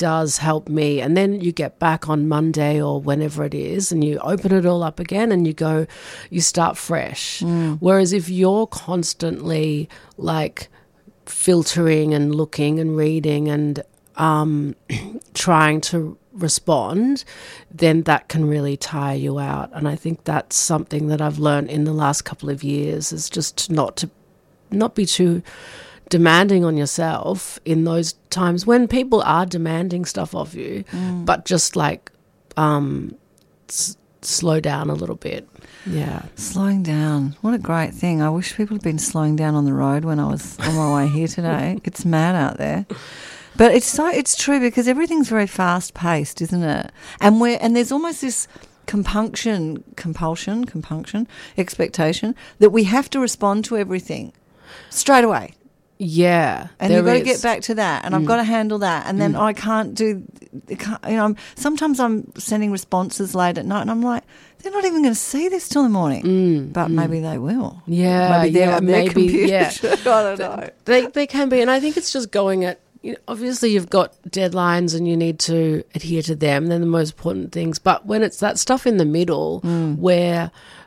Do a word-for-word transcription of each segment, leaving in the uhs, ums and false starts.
does help me. And then you get back on Monday or whenever it is and you open it all up again and you go, you start fresh. Mm. Whereas if you're constantly like filtering and looking and reading and um, trying to respond, then that can really tire you out. And I think that's something that I've learned in the last couple of years, is just not to not be too demanding on yourself in those times when people are demanding stuff of you, mm. but just like um, s- slow down a little bit. Yeah. Slowing down. What a great thing. I wish people had been slowing down on the road when I was on my way here today. It's mad out there. But it's so it's true because everything's very fast paced, isn't it? And we're and there's almost this compunction, compulsion, compunction, expectation that we have to respond to everything straight away. Yeah, and you've got is. to get back to that, and mm. I've got to handle that, and then mm. I can't do. Can't, you know, I'm, sometimes I'm sending responses late at night, and I'm like, they're not even going to see this till the morning, mm. but mm. maybe they will. Yeah, maybe they're yeah, on their maybe. computer. Yeah, I don't know. They they can be, and I think it's just going at. You know, obviously, you've got deadlines and you need to adhere to them. They're the most important things. But when it's that stuff in the middle, mm. where,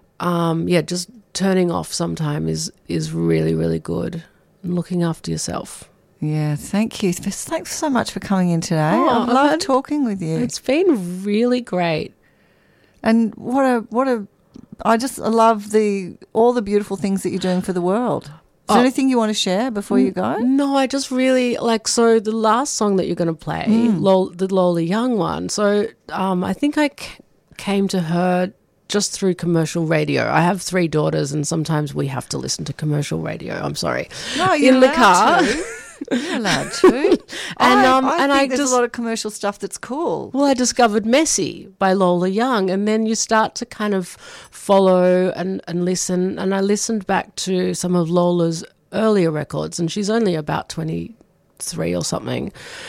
um, yeah, just turning off sometime is is really really good. Looking after yourself. Yeah, thank you. Thanks so much for coming in today. Oh, I've loved talking with you. It's been really great. And what a what a I just love the all the beautiful things that you're doing for the world. Is there oh, anything you want to share before you go? No, I just really like so the last song that you're going to play, mm. Lol, the Lola Young one. So um, I think I c- came to her just through commercial radio. I have three daughters and sometimes we have to listen to commercial radio. I'm sorry. No, you're in the car. To. You're allowed to. and I, um, I and think I there's just, a lot of commercial stuff that's cool. Well, I discovered Messy by Lola Young, and then you start to kind of follow and, and listen. And I listened back to some of Lola's earlier records, and she's only about twenty-three or something.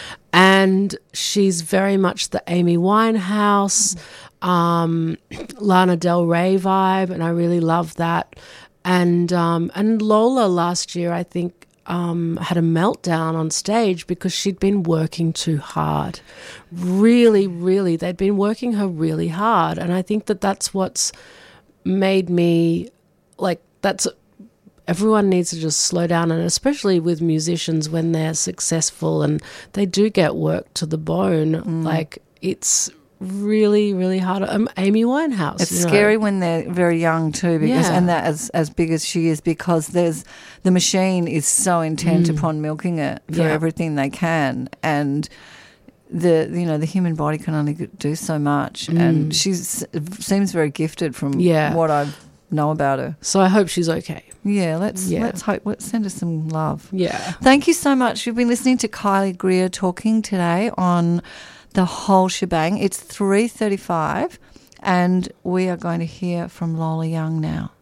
And she's very much the Amy Winehouse, um, Lana Del Rey vibe, and I really love that. And um, and Lola last year, I think, um, had a meltdown on stage because she'd been working too hard. Really, really, they'd been working her really hard, and I think that that's what's made me like that's. Everyone needs to just slow down, and especially with musicians when they're successful and they do get worked to the bone, mm. like it's really, really hard. Um, Amy Winehouse. It's you know. scary when they're very young too, because Yeah. and that as as big as she is, because there's the machine is so intent Mm. upon milking it for Yeah. everything they can, and the you know the human body can only do so much, Mm. and she seems very gifted from Yeah. what I know about her. So I hope she's okay. Yeah, let's Yeah. let's hope. Let's send her some love. Yeah. Thank you so much. You've been listening to Kylie Greer talking today on The Whole Shebang. It's three thirty-five, and we are going to hear from Lola Young now.